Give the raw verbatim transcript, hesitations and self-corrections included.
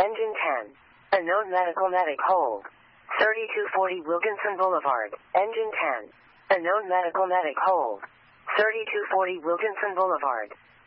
Engine ten. Unknown medical medic hold. thirty-two forty Wilkinson Boulevard. Engine ten. Unknown medical medic hold. thirty-two forty Wilkinson Boulevard.